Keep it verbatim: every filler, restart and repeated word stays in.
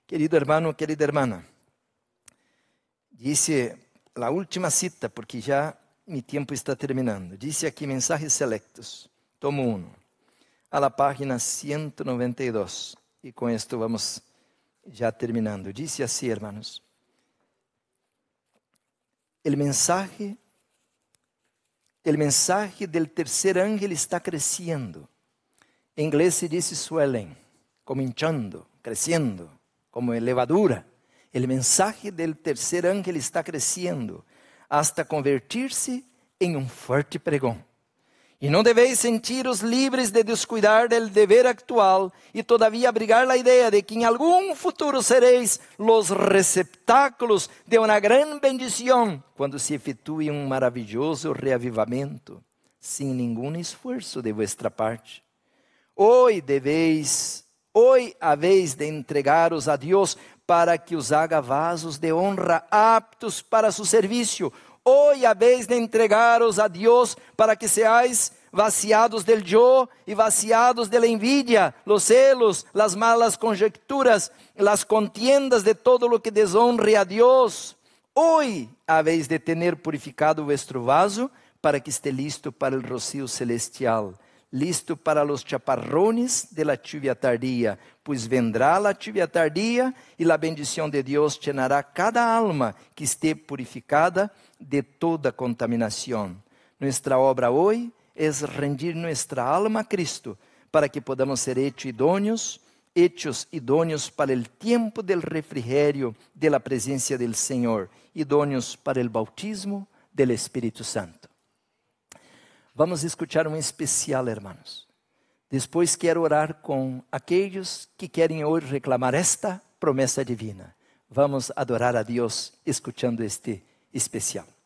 Querido hermano, querida hermana, disse a última cita, porque já meu tempo está terminando. Disse aqui mensajes selectos, tomo um, a la página ciento noventa y dos. E com isto vamos já terminando. Disse assim, hermanos, el mensaje, el mensaje del tercer ángel está crescendo. Em inglês se diz swelling, como hinchando, crescendo, como levadura. El mensaje del tercer ángel está crescendo hasta convertir-se em um forte pregão. E não deveis sentir-os livres de descuidar del dever actual e todavia abrigar la ideia de que em algum futuro sereis los receptáculos de uma grande bendição quando se efetue um maravilhoso reavivamento, sem nenhum esforço de vuestra parte. Hoy deveis, hoy habéis de entregaros a Deus para que os haga vasos de honra aptos para su servicio. Hoy habéis de entregaros a Deus para que seáis vaciados del yo y vaciados de la envidia, los celos, las malas conjecturas, las contiendas de todo lo que deshonre a Deus. Hoy habéis de tener purificado vuestro vaso para que esté listo para el rocío celestial, listo para los chaparrones de la lluvia tardía, pues vendrá la lluvia tardía y la bendición de Dios llenará cada alma que esté purificada de toda contaminación. Nuestra obra hoy es rendir nuestra alma a Cristo para que podamos ser hechos idóneos, hechos idóneos para el tiempo del refrigerio de la presencia del Señor, idóneos para el bautismo del Espíritu Santo. Vamos escuchar um especial, hermanos. Depois quero orar com aqueles que querem hoje reclamar esta promessa divina. Vamos adorar a Deus escutando este especial.